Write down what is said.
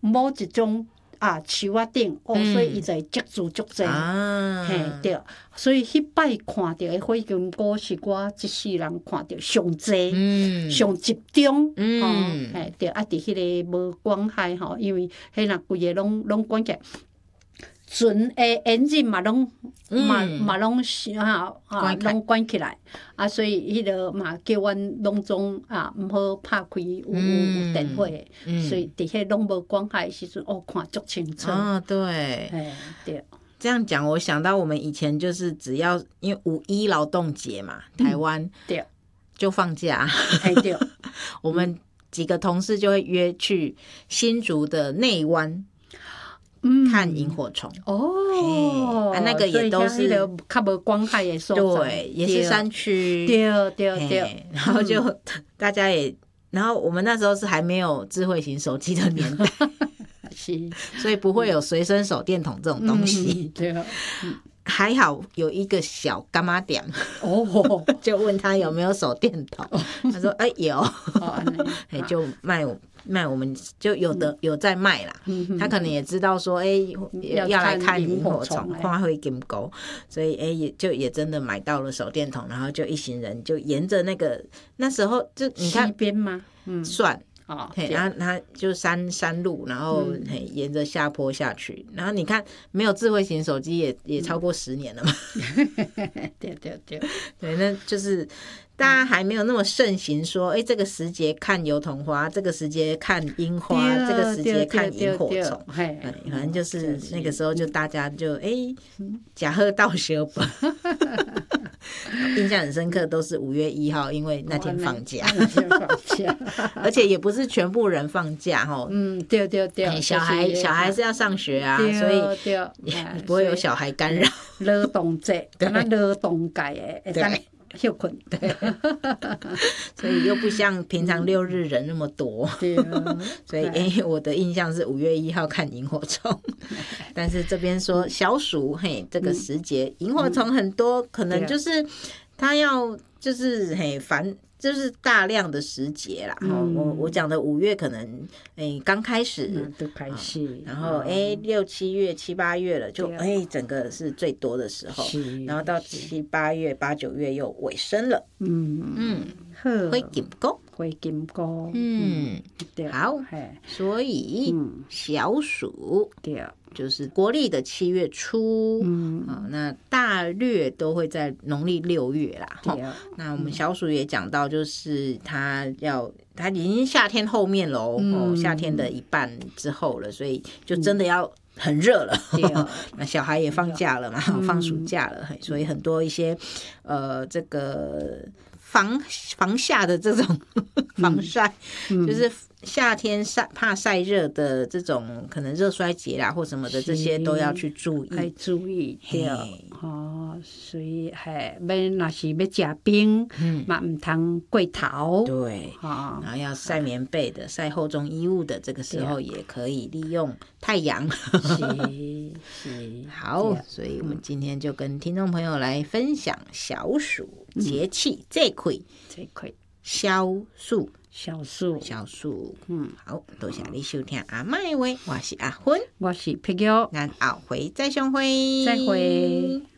某一种树仔顶，所以伊就会积住足济。嘿，对，所以迄摆看到的火金菇是我一世人看到上济、上集中。嘿，对，伫迄个无光害吼，因为迄若规个拢关起来。船的引擎嘛拢拢拢关起来，所以迄个嘛叫阮拢总毋好拍开有电火的，所以伫迄拢无光害的时阵，看足清楚。 对， 对。 这样讲，我想到我们以前就是只要因为5·1劳动节嘛，台湾对就放假， 对， 我们几个同事就会约去新竹的内湾。看萤火虫那个也都是较无光害的所在， 对，也是山区， 对， 然后就大家也，然后我们那时候是还没有智慧型手机的年代， 是， 所以不会有随身手电筒这种东西， 对。 还好有一个小干妈店就问他有没有手电筒，他说有，就卖我们就有在卖啦，他可能也知道说要来看萤火虫，看会金钩，所以也真的买到了手电筒，然后就一行人就沿着那时候就你看西边吗？ 算。然后他就山路，然后沿着下坡下去，然后你看没有智慧型手机也超过10年了嘛，对，那就是大家还没有那么盛行说，这个时节看油桐花，这个时节看樱花，这个时节看萤火虫，反正就是那个时候就大家就假贺到小吧。印象很深刻，都是5月1号，因为那天放假，而且也不是全部人放假对， 小孩是要上学啊，所以不会有小孩干扰。 劳动节，劳动节的，会休困， 对，所以又不像平常6日人那么多，所以我的印象是5月1号看萤火虫，但是这边说小暑这个时节萤火虫很多，可能就是它要就是就是大量的时节啦，我讲的5月可能刚开始都开始， 然后6、7月、7、8月了，就整个是最多的时候，然后到7、8月、8、9月又尾声了，会金钩，好，所以小暑就是国历的7月初，那大略都会在农历6月啦。那我们小暑也讲到，就是它已经夏天后面喽，夏天的一半之后了，所以就真的要很热了。那小孩也放假了嘛，放暑假了，所以很多一些这个防夏的这种防晒，就是夏天怕晒热的这种可能热衰竭啦或什么的，这些都要去注意。 对，所以若是要吃冰，嘛唔通过头。 对，然后要晒棉被的、晒厚重衣物的，这个时候也可以利用太阳。好，所以我们今天就跟听众朋友来分享小暑节气这块小暑。好，多谢你收听阿嬷的话，我是阿芬， 我是碧玉， 咱后回再相会。